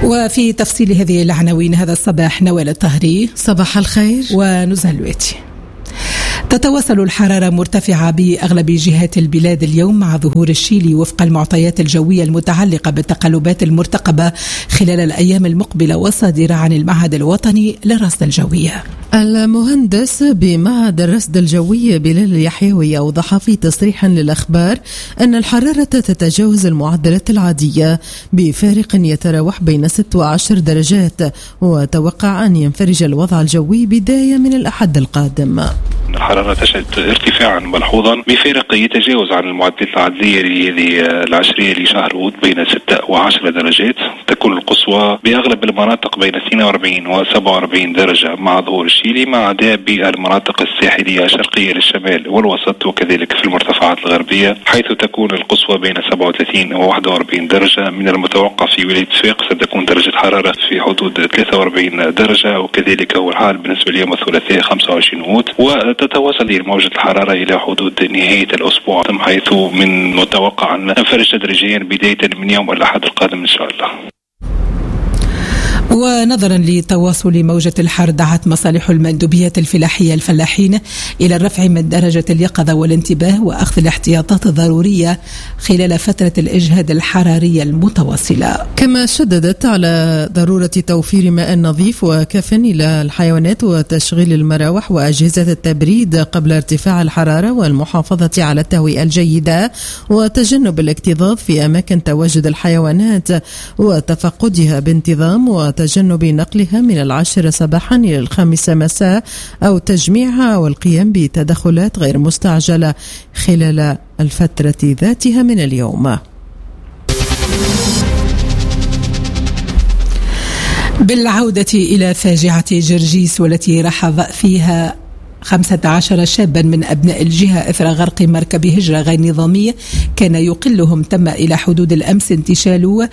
وفي تفصيل هذه العناوين هذا الصباح نوال الطهري. صباح الخير. ونزهة الويتي. تتواصل الحرارة مرتفعة بأغلب جهات البلاد اليوم مع ظهور الشيلي وفق المعطيات الجوية المتعلقة بالتقلبات المرتقبة خلال الأيام المقبلة والصادرة عن المعهد الوطني للرصد الجوي. المهندس بمعهد الرصد الجوي بلال اليحيوي أوضح في تصريح للأخبار أن الحرارة تتجاوز المعدلات العادية بفارق يتراوح بين 6 و10 درجات، وتوقع أن ينفرج الوضع الجوي بداية من الأحد القادم. الحرارة تشهد ارتفاعا ملحوظا بفارق يتجاوز عن المعدلات العادية العشرية لشهر أوت بين 6 و10 درجات. تكون القصوى بأغلب المناطق بين 42 و 47 درجة مع ظهور الشيلي، مع عدا بالمناطق الساحلية الشرقية للشمال والوسط وكذلك في المرتفعات الغربية، حيث تكون القصوى بين 37 و 41 درجة. من المتوقع في ولاية صفاق ستكون درجة حرارة في حدود 43 درجة، وكذلك هو الحال بالنسبة ليوم الثلاثاء 25 أوت. وتتواصل موجة الحرارة إلى حدود نهاية الأسبوع، حيث من متوقع أن تنفرج تدريجيا بداية من يوم الأحد القادم إن شاء الله. ونظرا لتواصل موجة الحر دعت مصالح المندوبيات الفلاحية الفلاحين إلى الرفع من درجة اليقظة والانتباه وأخذ الاحتياطات الضرورية خلال فترة الإجهاد الحرارية المتواصلة. كما شددت على ضرورة توفير ماء نظيف وكاف إلى الحيوانات وتشغيل المراوح وأجهزة التبريد قبل ارتفاع الحرارة، والمحافظة على التهوية الجيدة وتجنب الاكتظاظ في أماكن تواجد الحيوانات وتفقدها بانتظام، وتجنب نقلها من 10 صباحا إلى 5 مساء أو تجميعها، والقيام بتدخلات غير مستعجلة خلال الفترة ذاتها من اليوم. بالعودة إلى فاجعة جرجيس والتي رحض فيها 15 شابا من أبناء الجهة إثر غرق مركب هجرة غير نظامي كان يقلهم، تم إلى حدود الأمس انتشال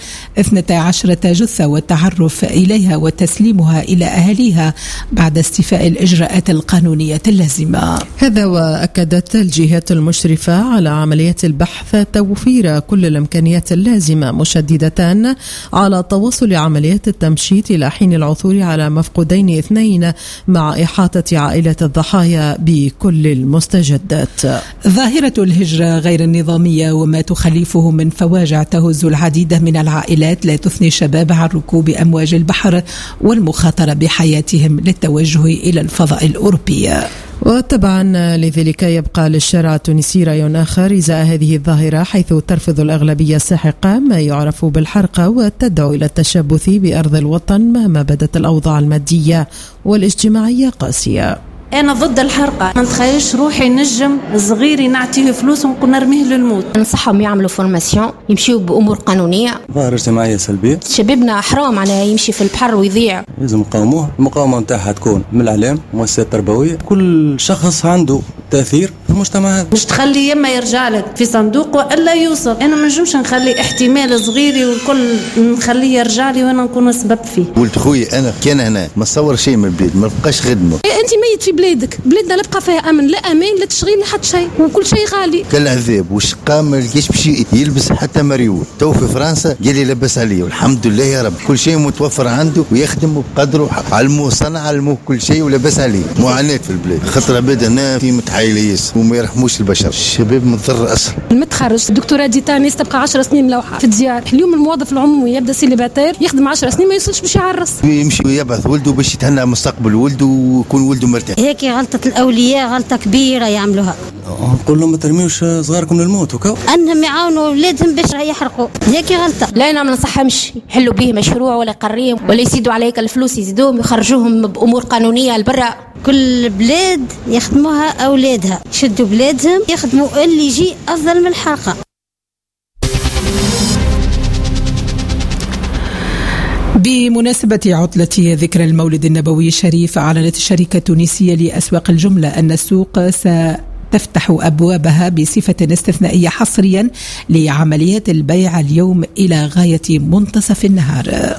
12 جثة والتعرف إليها وتسليمها إلى أهاليها بعد استيفاء الإجراءات القانونية اللازمة. هذا وأكدت الجهات المشرفة على عملية البحث توفير كل الإمكانيات اللازمة، مشددة على تواصل عمليات التمشيط إلى حين العثور على مفقودين 2 مع إحاطة عائلة الضحايا بكل المستجدات. ظاهرة الهجرة غير النظامية وما تخلفه من فواجع تهز العديد من العائلات لا تثني الشباب عن ركوب أمواج البحر والمخاطرة بحياتهم للتوجه إلى الفضاء الأوروبي. وطبعا لذلك يبقى للشارع التونسي رأي آخر إزاء هذه الظاهرة، حيث ترفض الأغلبية الساحقة ما يعرف بالحرقة وتدعو إلى التشبث بأرض الوطن مهما بدت الأوضاع المادية والاجتماعية قاسية. أنا ضد الحرقة، ما نتخيلش روحي نجم صغيري نعطيه فلوس ونكون نرميه للموت. ننصحهم يعملوا فورماسيون، يمشيوا بأمور قانونية. ظاهرة اجتماعية سلبية، شبابنا حرام على يمشي في البحر ويضيع. لازم نقاوموه. المقاومة نتاعها تكون من الإعلام، مؤسسات تربوية، كل شخص عنده تأثير في المجتمع هذا. مش تخلي يما يرجع لك في صندوق وإلا يوصل. أنا ما نجمش نخلي احتمال صغيري والكل نخليه يرجع لي وأنا نكون سبب فيه. ولد خويا أنا كان هنا ما صور شيء من البلاد، ما بقاش خدمه. أنت ميت في بلادك، بلادنا لا بقى فيها أمن، لا أمان، لا تشغيل، لا حتى شيء، وكل شيء غالي. كالعذاب والشقام ما لقيش باش يلبس حتى مريول. تو في فرنسا قال لي لبس عليه، والحمد لله يا رب كل شيء متوفر عنده ويخدم بقدره، علموه صنع، علموه كل شيء ولبس عليه. معاناة في البلاد، خطر عباد هنا في متحايليس وما يرحموش البشر، الشباب متضرر أصلا. المتخرج الدكتوراه دي تاني تبقى 10 سنين ملوحة في الديار. اليوم الموظف العمومي يبدا سيليباتير يخدم 10 سنين ما يوصلش باش يعرس، يمشي ويبعث ولده باش يتهنى مستقبل ولده ويكون ولده مرتاح. هيك غلطة الأولياء، غلطة كبيرة يعملوها. نقول لهم ما ترميوش صغاركم للموت وكو أنهم يعاونوا أولادهم باش يحرقوا، هيك غلطة. لا أنا ما ننصحهمش يحلوا به مشروع ولا يقريهم ولا يزيدوا عليك الفلوس، يزيدوهم يخرجوهم بأمور قانونية لبرا. كل بلاد يخدموها أولادها، يشدوا بلادهم يخدموا اللي يجي أفضل من الحرقة. بمناسبة عطلة ذكرى المولد النبوي الشريف، أعلنت الشركة التونسية لأسواق الجملة أن السوق ستفتح أبوابها بصفة استثنائية حصريا لعمليات البيع اليوم إلى غاية منتصف النهار.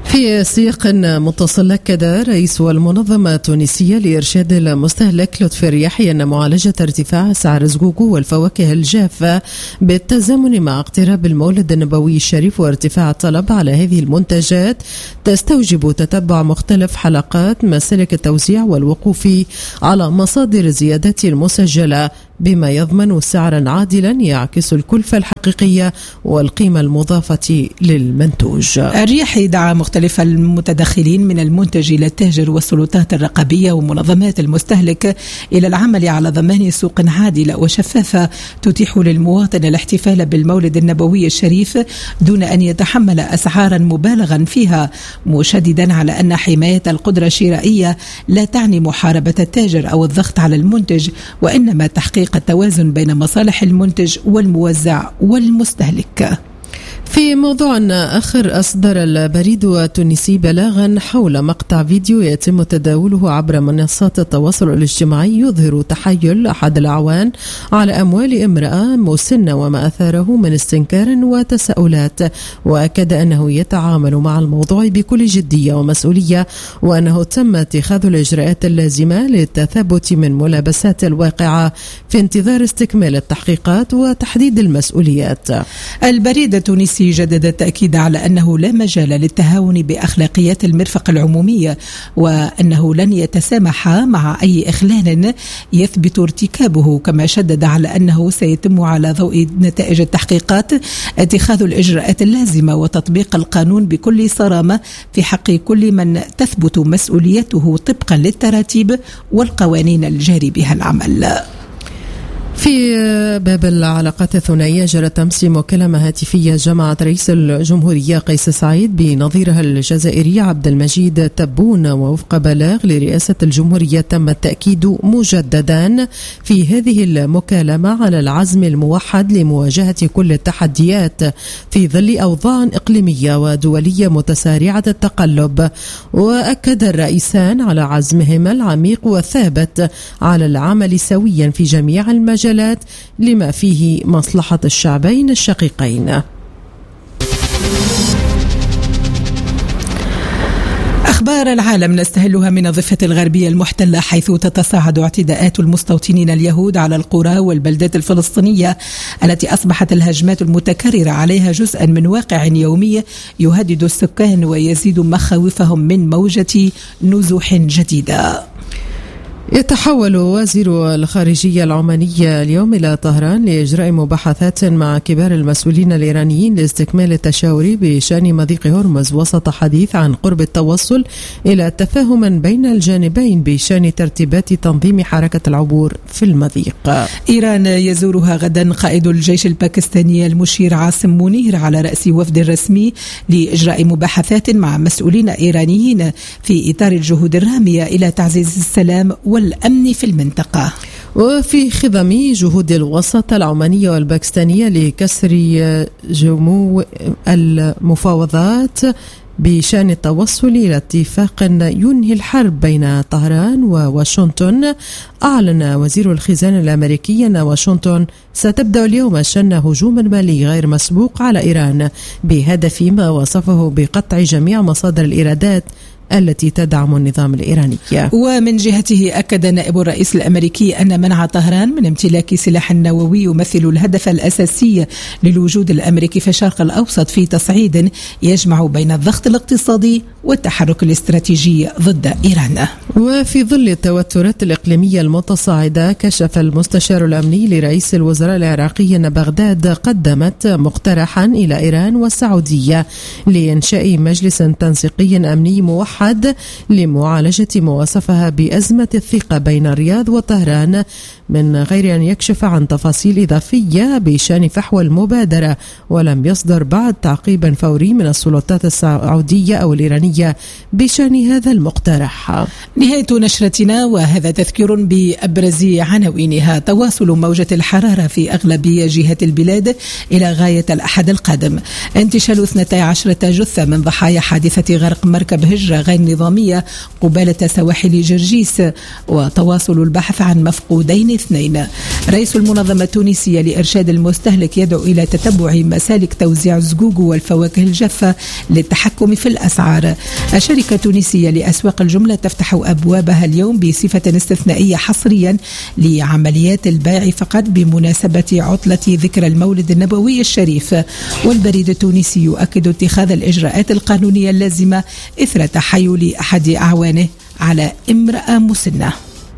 في سياق متصل، أكد رئيس المنظمة التونسية لإرشاد المستهلك لطفي الرياحي أن معالجة ارتفاع أسعار الزقوق والفواكه الجافة بالتزامن مع اقتراب المولد النبوي الشريف وارتفاع الطلب على هذه المنتجات تستوجب تتبع مختلف حلقات مسالك التوزيع والوقوف على مصادر الزيادات المسجلة بما يضمن سعرا عادلا يعكس الكلفة الحقيقية والقيمة المضافة للمنتوج. الرياحي دعا مختلف المتدخلين من المنتج إلى التاجر والسلطات الرقابية ومنظمات المستهلك إلى العمل على ضمان سوق عادلة وشفافة تتيح للمواطن الاحتفال بالمولد النبوي الشريف دون أن يتحمل أسعارا مبالغا فيها، مشددا على أن حماية القدرة الشرائية لا تعني محاربة التاجر أو الضغط على المنتج، وإنما تحقيق التوازن بين مصالح المنتج والموزع والمستهلك. في موضوع آخر، أصدر البريد التونسي بلاغا حول مقطع فيديو يتم تداوله عبر منصات التواصل الاجتماعي يظهر تحايل أحد الأعوان على أموال امرأة مسنة وما أثاره من استنكار وتساؤلات، وأكد أنه يتعامل مع الموضوع بكل جدية ومسؤولية، وأنه تم اتخاذ الإجراءات اللازمة للتثبت من ملابسات الواقعة في انتظار استكمال التحقيقات وتحديد المسؤوليات. البريد التونسي جدد التأكيد على أنه لا مجال للتهاون بأخلاقيات المرفق العمومية، وأنه لن يتسامح مع أي إخلال يثبت ارتكابه، كما شدد على أنه سيتم على ضوء نتائج التحقيقات اتخاذ الإجراءات اللازمة وتطبيق القانون بكل صرامة في حق كل من تثبت مسؤوليته طبقا للتراتيب والقوانين الجاري بها العمل. في باب العلاقات الثنائية، جرت أمس مكالمة هاتفية جمعت رئيس الجمهورية قيس سعيد بنظيرها الجزائري عبد المجيد تبون، ووفق بلاغ لرئاسة الجمهورية تم التأكيد مجددا في هذه المكالمة على العزم الموحد لمواجهة كل التحديات في ظل أوضاع إقليمية ودولية متسارعة التقلب، وأكد الرئيسان على عزمهما العميق والثابت على العمل سويا في جميع المجالات لما فيه مصلحة الشعبين الشقيقين. أخبار العالم نستهلها من الضفة الغربية المحتلة، حيث تتصاعد اعتداءات المستوطنين اليهود على القرى والبلدات الفلسطينية التي أصبحت الهجمات المتكررة عليها جزءا من واقع يومي يهدد السكان ويزيد مخاوفهم من موجة نزوح جديدة. يتحول وزير الخارجية العماني اليوم إلى طهران لإجراء مباحثات مع كبار المسؤولين الإيرانيين لاستكمال التشاور بشأن مضيق هرمز، وسط حديث عن قرب التوصل إلى تفاهم بين الجانبين بشأن ترتيبات تنظيم حركة العبور في المضيق. إيران يزورها غدا قائد الجيش الباكستاني المشير عاصم منير على رأس وفد رسمي لإجراء مباحثات مع مسؤولين إيرانيين في إطار الجهود الرامية إلى تعزيز السلام والأمن في المنطقة. وفي خضم جهود الوسط العمانية والباكستانية لكسر جموع المفاوضات بشأن التوصل إلى اتفاق ينهي الحرب بين طهران وواشنطن، أعلن وزير الخزانة الأمريكي أن واشنطن ستبدأ اليوم شن هجوما مالي غير مسبوق على إيران بهدف ما وصفه بقطع جميع مصادر الإيرادات التي تدعم النظام الإيراني. ومن جهته أكد نائب الرئيس الأمريكي أن منع طهران من امتلاك سلاح نووي يمثل الهدف الأساسي للوجود الأمريكي في الشرق الأوسط في تصعيد يجمع بين الضغط الاقتصادي والتحرك الاستراتيجي ضد إيران. وفي ظل التوترات الإقليمية المتصاعدة، كشف المستشار الأمني لرئيس الوزراء العراقي أن بغداد قدمت مقترحا إلى إيران والسعودية لإنشاء مجلس تنسيقي أمني موحد لمعالجة ما وصفها بأزمة الثقة بين الرياض وطهران، من غير أن يكشف عن تفاصيل إضافية بشأن فحوى المبادرة، ولم يصدر بعد تعقيبا فوري من السلطات السعودية أو الإيرانية بشأن هذا المقترح. نهاية نشرتنا، وهذا تذكير بأبرز عناوينها. تواصل موجة الحرارة في أغلب جهات البلاد إلى غاية الأحد القادم. انتشال 12 جثة من ضحايا حادثة غرق مركب هجرة غير نظامية قبالة سواحل جرجيس، وتواصل البحث عن مفقودين 2. رئيس المنظمة التونسية لإرشاد المستهلك يدعو إلى تتبع مسالك توزيع الزقوق والفواكه الجافة للتحكم في الأسعار. الشركة التونسية لأسواق الجملة تفتح أبوابها اليوم بصفة استثنائية حصريا لعمليات البيع فقط بمناسبة عطلة ذكرى المولد النبوي الشريف. والبريد التونسي يؤكد اتخاذ الإجراءات القانونية اللازمة إثر تحايل أحد أعوانه على امرأة مسنة.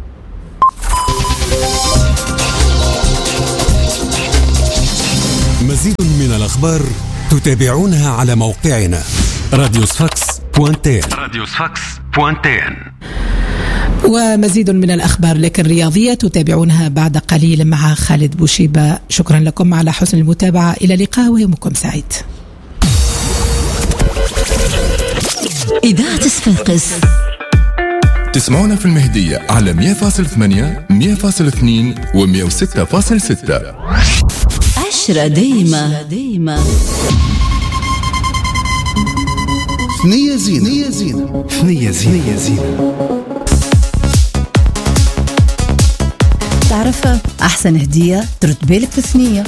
مزيد من الأخبار تتابعونها على موقعنا radiosfax.tn. ومزيد من الأخبار لكن رياضية تتابعونها بعد قليل مع خالد بوشيبة. شكرا لكم على حسن المتابعة، إلى اللقاء ويومكم سعيد. إذاعة صفاقس تسمعونا في المهدية على 100.8 100.2 و106.6. 10 ديما ثنية زينة. تعرف أحسن هدية ترد بالك في الثنية.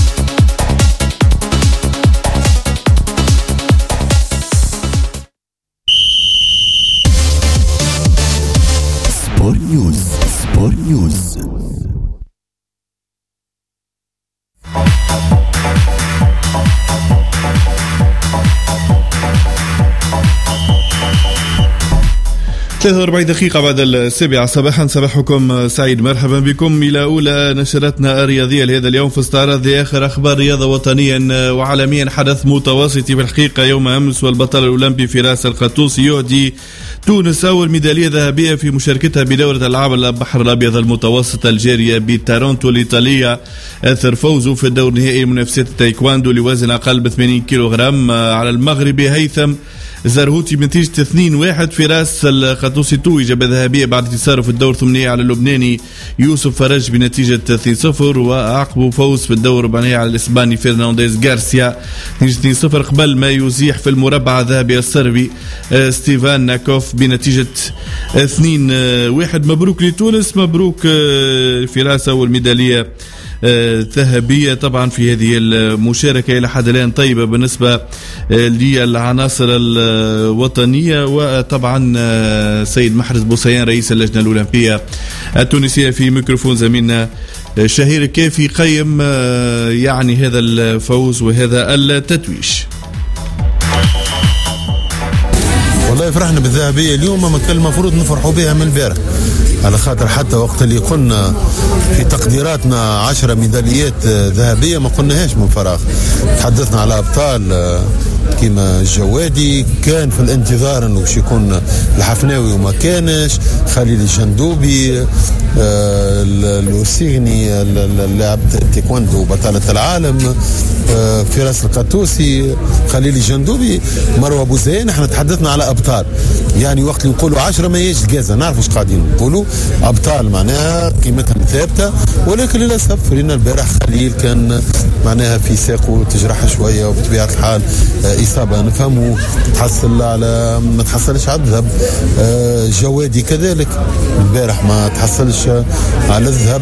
سبور نيوز. ثلاثة 40 دقيقة بعد 7 صباحا. صباحكم سعيد، مرحبا بكم إلى أولى نشرتنا الرياضية لهذا اليوم في استعراض آخر أخبار رياضة وطنيا وعالميا. حدث متوسطي في الحقيقة يوم أمس، والبطل الأولمبي فراس القطوسي يهدي تونس أول ميدالية ذهبية في مشاركتها بدورة ألعاب البحر الأبيض المتوسط الجارية بتورونتو الإيطالية، أثر فوزه في الدور النهائي منافسات التايكواندو لوزن أقل ب 80 كيلوغرام على المغربي هيثم زرهوتي بنتيجة 2-1. فراس القطوسي توج بالذهبية بعد انتصاره في الدور الثمانية على اللبناني يوسف فرج بنتيجة 2-0، وعقبه فوز في الدور الرباعية على الإسباني فرنانديز غارسيا بنتيجة 2-0 قبل ما يزيح في المربع الذهبي الصربي ستيفان ناكوف بنتيجة 2-1. مبروك لتونس، مبروك فراس أول ميدالية ذهبية طبعا في هذه المشاركة إلى حد الآن طيبة بالنسبة للعناصر الوطنية. وطبعا سيد محرز بوسيان رئيس اللجنة الأولمبية التونسية في ميكروفون زميلنا شهير كافي قيم يعني هذا الفوز وهذا التتويج. والله فرحنا بالذهبية اليوم، ما كان المفروض نفرحوا بها من البارح، على خاطر حتى وقت اللي قلنا في تقديراتنا 10 ميداليات ذهبية ما قلناهاش من فراغ. تحدثنا على أبطال كيما الجوادي كان في الانتظار انه باش يكون الحفناوي وما كانش، خليل الجندوبي الوسيغني اللاعب تايكواندو بطلة العالم، فراس القطوسي، خليل الجندوبي، مروه بوزين. احنا تحدثنا على ابطال، يعني وقت اللي نقولوا 10 ما يجي الجازة، نعرف ايش قاعدين نقولوا، ابطال معناها قيمتهم ثابته. ولكن للاسف فرينا البارح خليل كان معناها في ساقه تجرح شويه، وبطبيعه الحال اصابه نفهمه، تحصل على ما تحصلش على الذهب. جوادي كذلك البارح ما تحصلش على الذهب.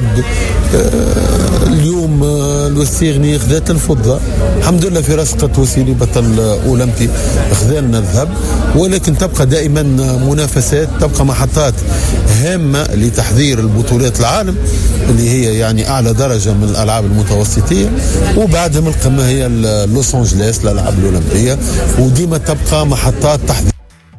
اليوم الوسيغني خذات الفضه، الحمد لله فراس القطوسي اللي بطل اولمبي خذالنا الذهب. ولكن تبقى دائما منافسات، تبقى محطات هامه لتحضير البطولات العالم اللي هي يعني اعلى درجه من الالعاب المتوسطيه، وبعدها القمه هي لوس انجلوس الالعاب الاولمبيه، وديما تبقى محطات تحضير،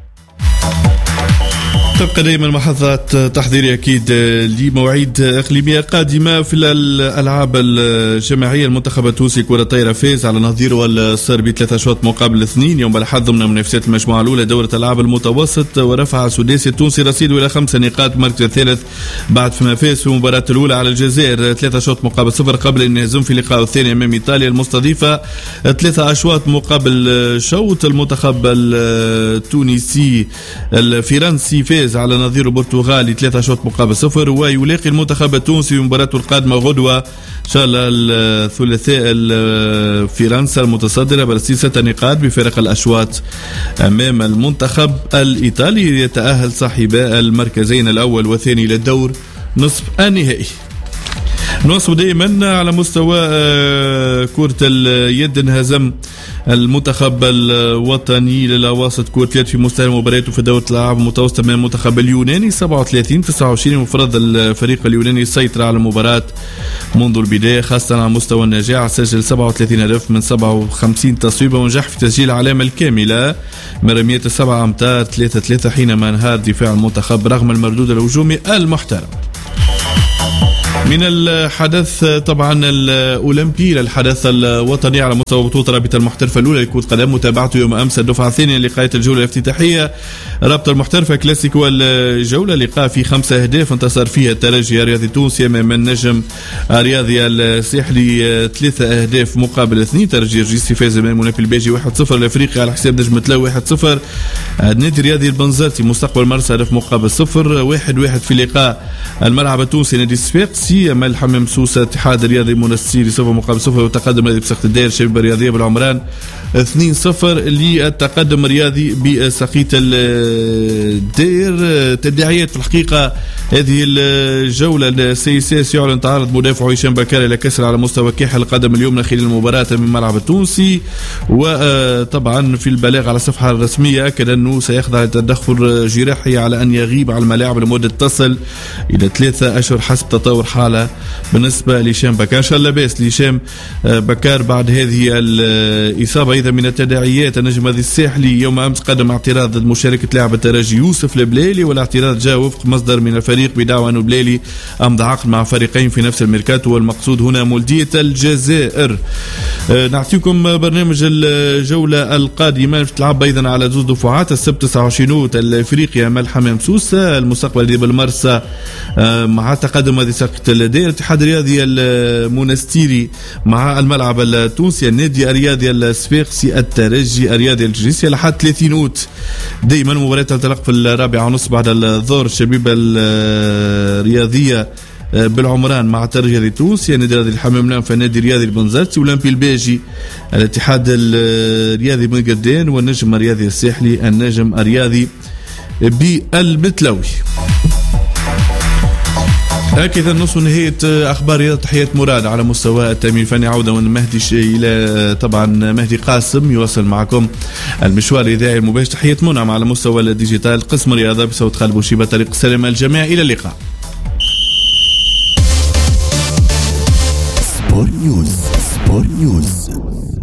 تبقى دائما محطات تحضيرية أكيد لمواعيد إقليمية قادمة. في الألعاب الجماعية المنتخب التونسي كرة طايرة فاز على نظيره الصربي 3 شوط مقابل 2 يوم الأحد ضمن منافسات المجموعة الأولى دورة الألعاب المتوسط، ورفع السداسي التونسي رصيده إلى 5 نقاط المركز الثالث بعد ما فاز في المباراة الأولى على الجزائر 3 شوط مقابل 0 قبل أن يهزم في لقاء الثاني أمام إيطاليا المستضيفة 3 أشواط مقابل شوط. المنتخب التونسي الفرنسي فاز فاز على نظير البرتغالي 3 شوط مقابل 0. ويلاقي المنتخب التونسي في مباراته القادمة غدوة إن شاء الله الثلاثاء فرنسا المتصدرة برصيد 6 نقاط بفارق الأشواط أمام المنتخب الإيطالي. يتأهل صاحبا المركزين الأول والثاني للدور نصف النهائي. نواصل دائما على مستوى كرة اليد. انهزم المنتخب الوطني للأواسط كرة اليد في مستوى مبارياته في دورة الألعاب المتوسطة من المنتخب اليوناني 37-29. وفرض الفريق اليوناني السيطرة على المباراة منذ البداية، خاصة على مستوى النجاح. سجل 37 هدف من 57 تصويبة ونجح في تسجيل العلامة الكاملة مرميات 7 أمتار 3-3 حينما انهار دفاع المنتخب رغم المردود الهجومي المحترم. من الحدث طبعا الأولمبي للحدث الوطني على مستوى بطولة رابطة المحترفة الأولى لكرة قدم، متابعته يوم أمس الدفعة الثانية لقاءات الجولة الافتتاحية. رابطة المحترفة كلاسيكو الجولة لقاء في 5 أهداف انتصر فيها الترجي الرياضي التونسي أمام النجم الرياضي الساحلي 3 أهداف مقابل 2. ترجي الرجيسي فاز أمام منافي الباجي 1-0 لأفريقيا على حساب نجم تلاو 1-0. النادي الرياضي البنزرتي مستقبل مرسى هدف مقابل 0. 1-1 في لقاء الملعب التونسي نادي الصفاقسي أمام الحمام سوسة اتحاد الرياضي منستيري 0 مقابل 0. وتقدم الرياضي بسقط الدائر شباب الرياضية بالعمران 2-0 للتقدم الرياضي بسقيط الدائر. تداعيات في الحقيقة هذه الجولة السياسية يعلن تعرض مدافع هشام بكاري إلى كسر على مستوى كاحل القدم اليمنى خلال المباراة من الملعب التونسي. وطبعا في البلاغ على الصفحة الرسمية أكد أنه سيخضع لتدخل جراحي على أن يغيب على الملاعب لمدة تصل إلى 3 أشهر حسب تطور حالة بالنسبة لهشام بكار. إن شاء الله باس لهشام بكار بعد هذه الإصابة. إذا من التداعيات النجم الساحلي يوم أمس قدم اعتراض ضد مشاركة لاعب الترجي يوسف البلالي، والاعتراض جاء وفق مصدر من الفريق بدعوى أن البلالي أمضى عقد مع فريقين في نفس الميركاتو والمقصود هنا مولدية الجزائر. نعطيكم برنامج الجولة القادمة تلعب أيضا على 2 دفعات. السبت 29 أوت الإفريقيا مع الحمام سوسة، المستقبل دي بالمرسى مع تقدم هذه سقط الدائرة. الاتحاد الرياضي المونستيري مع الملعب التونسي، النادي الرياضي الصفاقسي، الترجي الرياضي الجريسي لحد 30 أوت. دائما مباريات تنطلق في 4:30 بعد الظهر. الشبيبة الرياضية بالعمران مع الترجي التونسي، النادي الرياضي الحمام نام في النادي الرياضي البنزرتي، ولامبي الباجي الاتحاد الرياضي بن قردان، والنجم الرياضي الساحلي النجم الرياضي بالمتلوي. هكذا نص نهاية أخبار رياضة. تحيات مراد على مستوى التأمين الفني. عودة من مهدي إلى طبعا مهدي قاسم يواصل معكم المشوار الإذاعي المباشر. تحية منعم على مستوى الديجيتال قسم رياضة بصوت خالد بوشيبة. طريق السلام الجميع، إلى اللقاء. سبور نيوز.